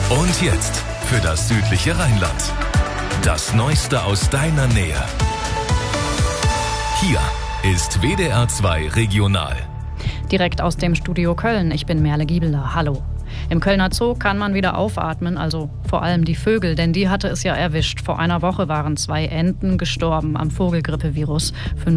Und jetzt für das südliche Rheinland. Das Neueste aus deiner Nähe. Hier ist WDR 2 Regional. Direkt aus dem Studio Köln. Ich bin Merle Giebler. Hallo. Im Kölner Zoo kann man wieder aufatmen, also vor allem die Vögel, denn die hatte es ja erwischt. Vor einer Woche waren 2 Enten gestorben am Vogelgrippevirus.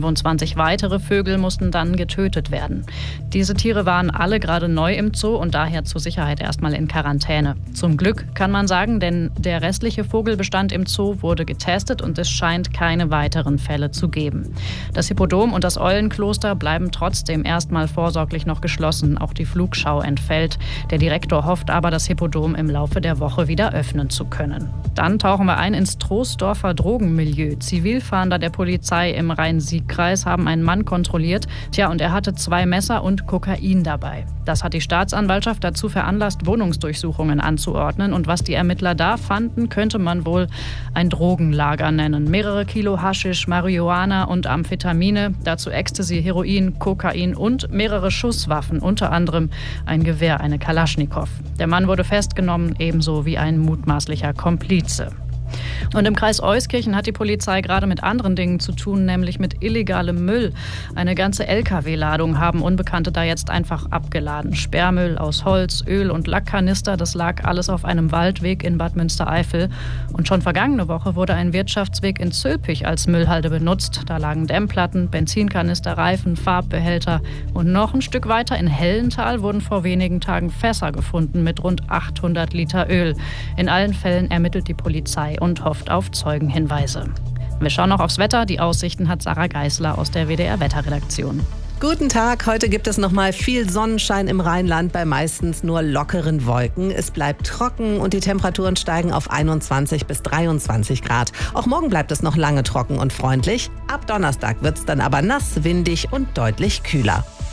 25 weitere Vögel mussten dann getötet werden. Diese Tiere waren alle gerade neu im Zoo und daher zur Sicherheit erstmal in Quarantäne. Zum Glück kann man sagen, denn der restliche Vogelbestand im Zoo wurde getestet und es scheint keine weiteren Fälle zu geben. Das Hippodrom und das Eulenkloster bleiben trotzdem erstmal vorsorglich noch geschlossen. Auch die Flugschau entfällt. Der Direktor hofft aber, das Hippodrom im Laufe der Woche wieder öffnen zu können. Dann tauchen wir ein ins Troisdorfer Drogenmilieu. Zivilfahnder der Polizei im Rhein-Sieg-Kreis haben einen Mann kontrolliert. Und er hatte 2 Messer und Kokain dabei. Das hat die Staatsanwaltschaft dazu veranlasst, Wohnungsdurchsuchungen anzuordnen. Und was die Ermittler da fanden, könnte man wohl ein Drogenlager nennen. Mehrere Kilo Haschisch, Marihuana und Amphetamine, dazu Ecstasy, Heroin, Kokain und mehrere Schusswaffen, unter anderem ein Gewehr, eine Kalaschnikow. Der Mann wurde festgenommen, ebenso wie ein mutmaßlicher Komplize. Und im Kreis Euskirchen hat die Polizei gerade mit anderen Dingen zu tun, nämlich mit illegalem Müll. Eine ganze LKW-Ladung haben Unbekannte da jetzt einfach abgeladen. Sperrmüll aus Holz, Öl und Lackkanister, das lag alles auf einem Waldweg in Bad Münstereifel. Und schon vergangene Woche wurde ein Wirtschaftsweg in Zülpich als Müllhalde benutzt. Da lagen Dämmplatten, Benzinkanister, Reifen, Farbbehälter. Und noch ein Stück weiter in Hellenthal wurden vor wenigen Tagen Fässer gefunden mit rund 800 Liter Öl. In allen Fällen ermittelt die Polizei und hofft auf Zeugenhinweise. Wir schauen noch aufs Wetter. Die Aussichten hat Sarah Geisler aus der WDR-Wetterredaktion. Guten Tag, heute gibt es noch mal viel Sonnenschein im Rheinland bei meistens nur lockeren Wolken. Es bleibt trocken und die Temperaturen steigen auf 21 bis 23 Grad. Auch morgen bleibt es noch lange trocken und freundlich. Ab Donnerstag wird es dann aber nass, windig und deutlich kühler.